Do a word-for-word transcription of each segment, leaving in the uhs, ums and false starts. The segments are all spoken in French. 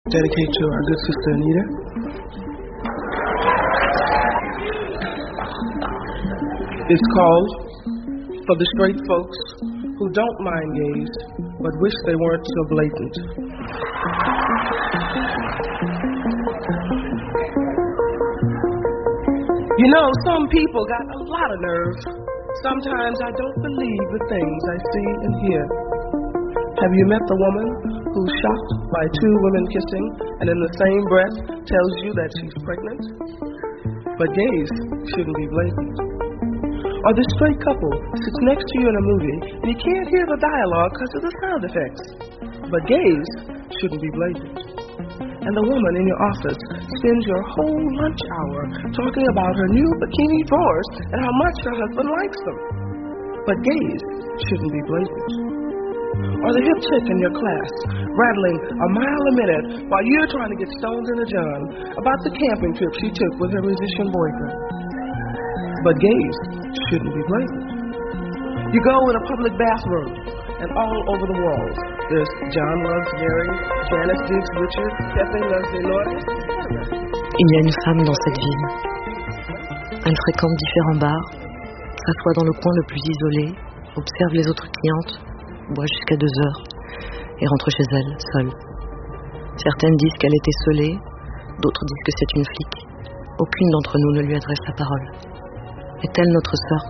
Dedicate to our good sister Anita. It's called For the Straight Folks Who Don't Mind Gays But Wish They Weren't So Blatant. You know, some people got a lot of nerve. Sometimes I don't believe the things I see and hear. Have you met the woman who's shocked by two women kissing and in the same breath tells you that she's pregnant? But gays shouldn't be blatant. Or the straight couple sits next to you in a movie and you can't hear the dialogue because of the sound effects. But gays shouldn't be blatant. And the woman in your office spends your whole lunch hour talking about her new bikini drawers and how much her husband likes them. But gays shouldn't be blatant. Or the hip chick in your class rattling a mile a minute while you're trying to get stoned in a john about the camping trip she took with her musician boyfriend. But gays shouldn't be blatant. You go in a public bathroom and all over the walls there's John loves Mary, Janice digs Richard, Pepe loves Dolores, et cetera. Il y a une femme dans cette ville. Elle fréquente différents bars, s'assoit dans le coin le plus isolé, observe les autres clientes, boit jusqu'à deux heures et rentre chez elle, seule. Certaines disent qu'elle est esseulée, d'autres disent que c'est une flic. Aucune d'entre nous ne lui adresse la parole. Est-elle notre sœur?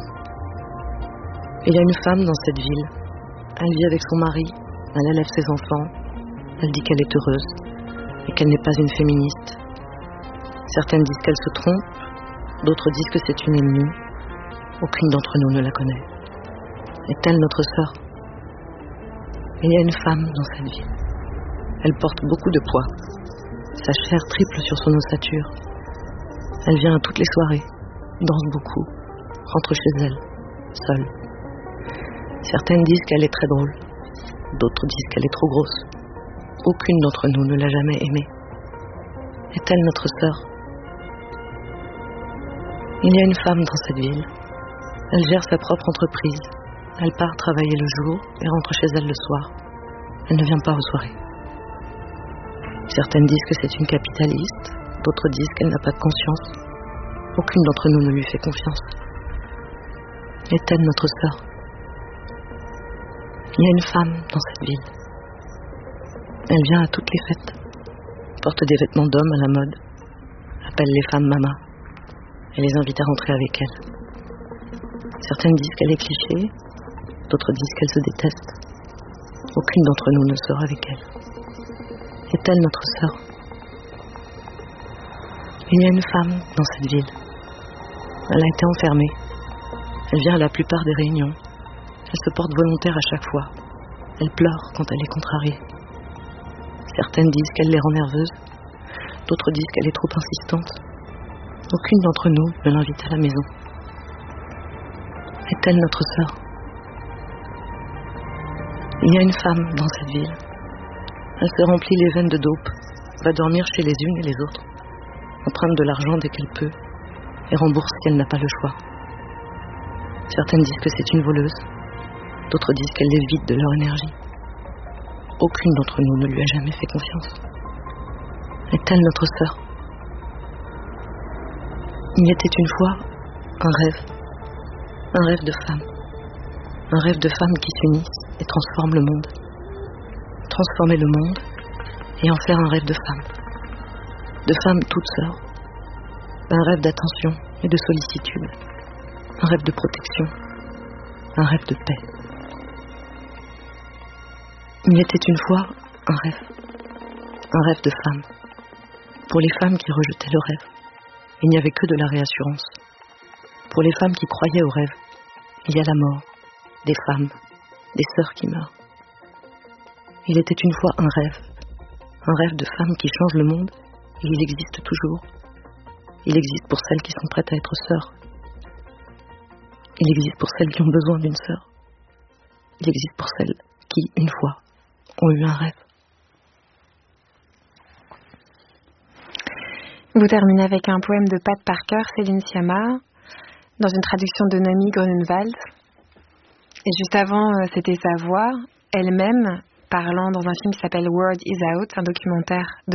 Il y a une femme dans cette ville. Elle vit avec son mari, elle élève ses enfants, elle dit qu'elle est heureuse et qu'elle n'est pas une féministe. Certaines disent qu'elle se trompe, d'autres disent que c'est une ennemie. Aucune d'entre nous ne la connaît. Est-elle notre sœur? Il y a une femme dans cette ville. Elle porte beaucoup de poids. Sa chair triple sur son ossature. Elle vient à toutes les soirées, danse beaucoup, rentre chez elle, seule. Certaines disent qu'elle est très drôle, d'autres disent qu'elle est trop grosse. Aucune d'entre nous ne l'a jamais aimée. Est-elle notre sœur? Il y a une femme dans cette ville. Elle gère sa propre entreprise. Elle part travailler le jour et rentre chez elle le soir. Elle ne vient pas aux soirées. Certaines disent que c'est une capitaliste, d'autres disent qu'elle n'a pas de conscience. Aucune d'entre nous ne lui fait confiance. Est-elle notre sœur? Il y a une femme dans cette ville. Elle vient à toutes les fêtes, porte des vêtements d'hommes à la mode, appelle les femmes mama et les invite à rentrer avec elle. Certaines disent qu'elle est cliché, d'autres disent qu'elle se déteste. Aucune d'entre nous ne sort avec elle. Est-elle notre sœur? Il y a une femme dans cette ville. Elle a été enfermée. Elle vient à la plupart des réunions. Elle se porte volontaire à chaque fois. Elle pleure quand elle est contrariée. Certaines disent qu'elle les rend nerveuses. D'autres disent qu'elle est trop insistante. Aucune d'entre nous ne l'invite à la maison. Est-elle notre sœur? Il y a une femme dans cette ville. Elle se remplit les veines de dope, va dormir chez les unes et les autres, emprunte de l'argent dès qu'elle peut et rembourse si elle n'a pas le choix. Certaines disent que c'est une voleuse, d'autres disent qu'elle les vide de leur énergie. Aucune d'entre nous ne lui a jamais fait confiance. Est-elle notre sœur? Il y était une fois un rêve, un rêve de femme, un rêve de femmes qui s'unissent et transforment le monde. Transformer le monde et en faire un rêve de femme, de femmes toutes sœurs, un rêve d'attention et de sollicitude, un rêve de protection, un rêve de paix. Il y était une fois un rêve, un rêve de femme. Pour les femmes qui rejetaient le rêve, il n'y avait que de la réassurance. Pour les femmes qui croyaient au rêve, il y a la mort, des femmes, des sœurs qui meurent. Il était une fois un rêve, un rêve de femmes qui changent le monde, et il existe toujours. Il existe pour celles qui sont prêtes à être sœurs. Il existe pour celles qui ont besoin d'une sœur. Il existe pour celles qui, une fois, ont eu un rêve. Vous terminez avec un poème de Pat Parker, Céline Sciamma, dans une traduction de Noémie Grunewald. Et juste avant, c'était sa voix, elle-même, parlant dans un film qui s'appelle Word is Out, un documentaire de